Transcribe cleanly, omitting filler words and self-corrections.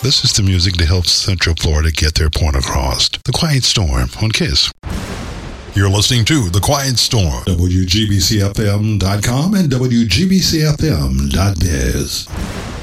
This is the music that helps Central Florida get their point across. The Quiet Storm on KISS. You're listening to The Quiet Storm, WGBCFM.com and WGBCFM.biz.